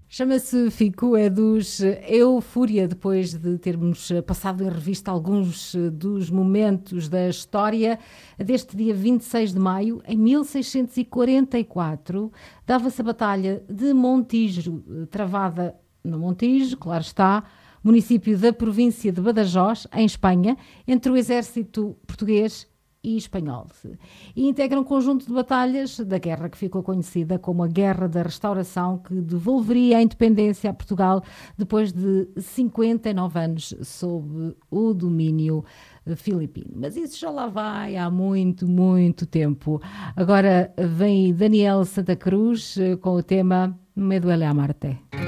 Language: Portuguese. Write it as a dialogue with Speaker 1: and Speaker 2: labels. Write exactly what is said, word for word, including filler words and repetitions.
Speaker 1: Chama-se Fico, é dos Eufória, depois de termos passado em revista alguns dos momentos da história. Deste dia vinte e seis de maio, em mil seiscentos e quarenta e quatro, dava-se a Batalha de Montijo, travada no Montijo, claro está, município da província de Badajoz, em Espanha, entre o exército português e espanhol. E integra um conjunto de batalhas da guerra que ficou conhecida como a Guerra da Restauração, que devolveria a independência a Portugal depois de cinquenta e nove anos sob o domínio filipino. Mas isso já lá vai há muito, muito tempo. Agora vem Daniel Santa Cruz com o tema Me duele amarte.